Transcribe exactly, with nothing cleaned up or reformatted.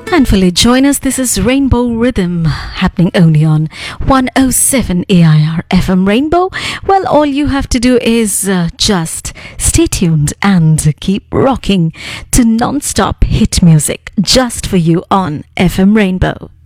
And fully join us. This is Rainbow Rhythm happening only on one oh seven A I R F M Rainbow. Well, all you have to do is uh, just stay tuned and keep rocking to non-stop hit music just for you on F M Rainbow.